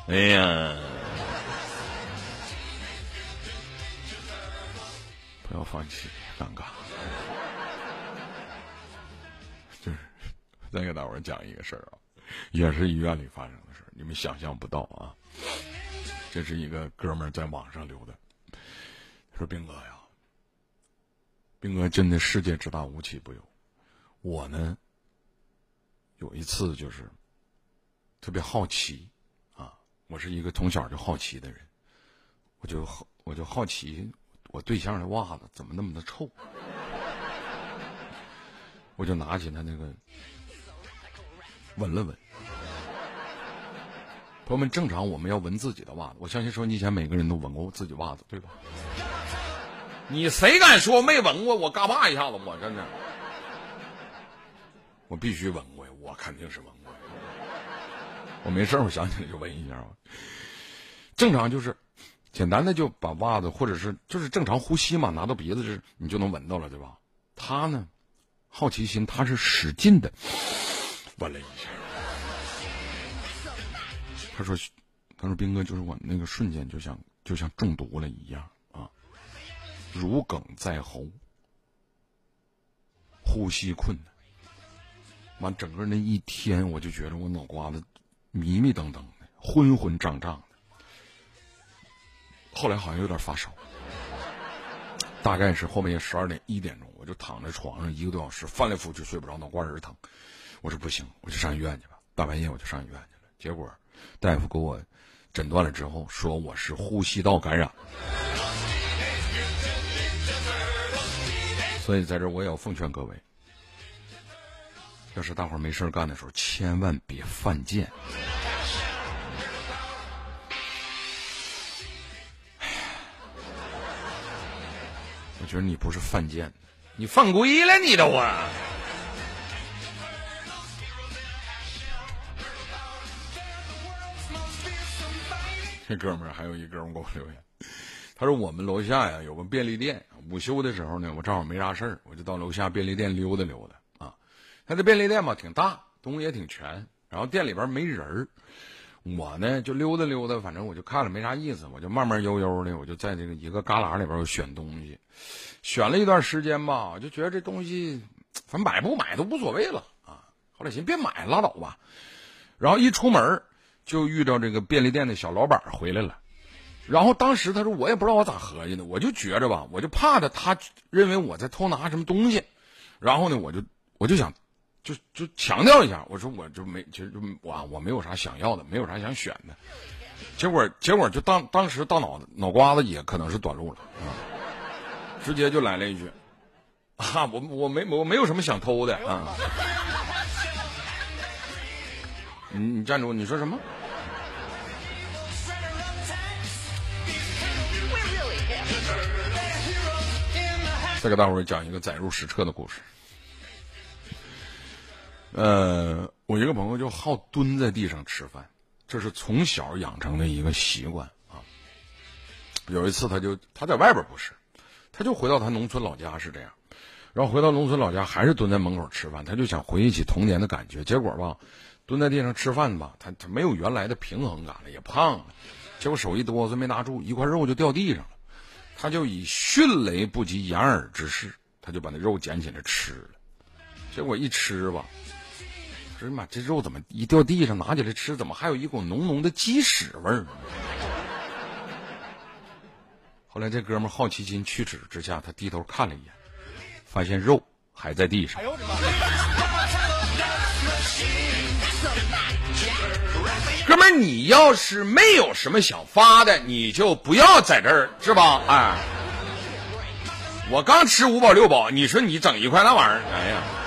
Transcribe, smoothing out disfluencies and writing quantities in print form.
哎呀，不要放弃，尴尬。就是再给大伙儿讲一个事儿啊，也是医院里发生的事儿，你们想象不到啊。这是一个哥们儿在网上留的，他说：“兵哥呀，兵哥真的世界之大无奇不有。我呢，有一次就是特别好奇啊，我是一个从小就好奇的人，我就好奇我对象的袜子怎么那么的臭，我就拿起他那个闻了闻。”朋友们，正常我们要闻自己的袜子，我相信收音机前每个人都闻过自己袜子，对吧？你谁敢说没闻过？我嘎巴一下子，我真的，我必须闻过呀，我肯定是闻过呀。我没事我想起来就闻一下。正常就是简单的就把袜子，或者是就是正常呼吸嘛，拿到鼻子这你就能闻到了，对吧？他呢，好奇心他是使劲的闻了一下。他说兵哥，就是我那个瞬间就像中毒了一样啊，如鲠在喉，呼吸困难。完整个那一天我就觉得我脑瓜子迷迷瞪瞪的，昏昏胀胀的。后来好像有点发烧，大概是后半夜12点1点钟，我就躺在床上1个多小时，翻来覆去睡不着，脑瓜仁疼。我说不行，我就上医院去吧。大半夜我就上医院去了，结果大夫给我诊断了之后，说我是呼吸道感染。所以在这我也要奉劝各位，要是大伙儿没事干的时候，千万别犯贱。我觉得你不是犯贱，你犯规了，你都啊！这哥们儿还有一哥们儿给我留言，他说我们楼下呀有个便利店，午休的时候呢，我正好没啥事儿，我就到楼下便利店溜达溜达啊。他这便利店吧挺大，东西也挺全，然后店里边没人儿，我呢就溜达溜达，反正我就看了没啥意思，我就慢慢悠悠的，我就在这个一个旮旯里边我选东西，选了一段时间吧，我就觉得这东西反正买不买都无所谓了啊。后来寻思别买拉倒吧，然后一出门就遇到这个便利店的小老板回来了，然后当时他说我也不知道我咋合计的，我就觉着吧，我就怕他认为我在偷拿什么东西，然后呢我就想就强调一下，我说我就没，其实我没有啥想要的，没有啥想选的，结果就当时到脑瓜子也可能是短路了啊，直接就来了一句啊，我没有什么想偷的啊。你站住！你说什么？再给大伙儿讲一个载入史册的故事。我一个朋友就好蹲在地上吃饭，这是从小养成的一个习惯啊。有一次他在外边不是，他就回到他农村老家是这样，然后回到农村老家还是蹲在门口吃饭，他就想回忆起童年的感觉，结果吧。蹲在地上吃饭吧，他没有原来的平衡感了，也胖了，结果手一哆嗦没拿住，一块肉就掉地上了。他就以迅雷不及掩耳之势，他就把那肉捡起来吃了。结果一吃吧，说妈，这肉怎么一掉地上拿起来吃，怎么还有一股浓浓的鸡屎味儿？后来这哥们好奇心驱使之下，他低头看了一眼，发现肉还在地上。哥们儿，你要是没有什么想发的，你就不要在这儿，是吧？哎，我刚吃5饱6饱，你说你整一块那玩意儿，哎呀！